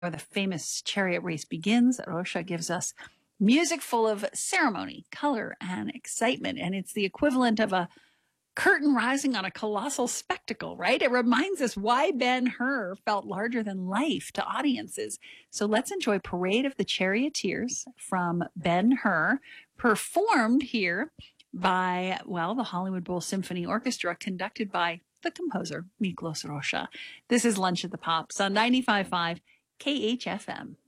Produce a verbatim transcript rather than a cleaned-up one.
the famous chariot race begins, Rocha gives us music full of ceremony, color, and excitement. And it's the equivalent of a curtain rising on a colossal spectacle, right? It reminds us why Ben-Hur felt larger than life to audiences. So let's enjoy Parade of the Charioteers from Ben-Hur, performed here by, well, the Hollywood Bowl Symphony Orchestra, conducted by the composer, Miklos Rocha. This is Lunch at the Pops on ninety-five point five K H F M.